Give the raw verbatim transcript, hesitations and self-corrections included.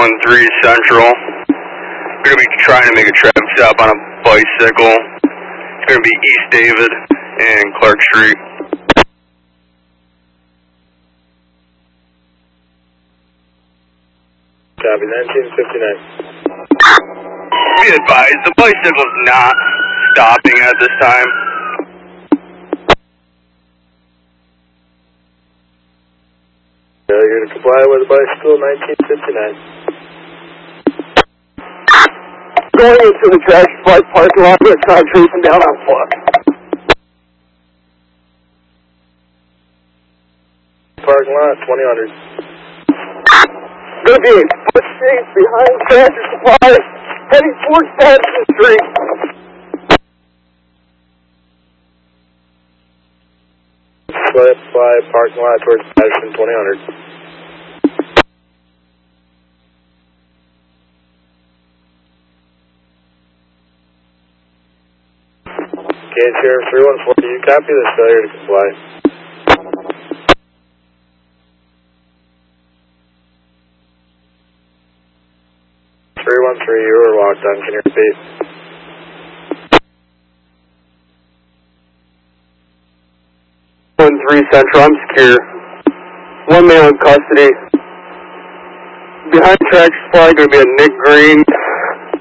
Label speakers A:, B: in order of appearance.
A: one three Central. Going to be trying to make a traffic stop on a bicycle. It's going to be East David and Clark Street.
B: Copy, nineteen fifty-nine.
A: Be advised, the bicycle's not stopping at this time.
B: Failure to comply with the bicycle, nineteen fifty-nine.
C: Going into the Tractor Supply parking lot, we're trying to chase him down on foot.
B: Parking lot, twenty hundred.
C: Gonna be a foot chase behind Tractor Supply, heading towards Patterson Street.
B: Supply parking lot towards Patterson, twenty hundred. Okay, Sheriff three one four, do you copy this failure to comply? three one three, you were walked on, can you repeat?
A: one three Central, I'm secure. One male in custody. Behind Tractor Supply, going to be a Nick Green.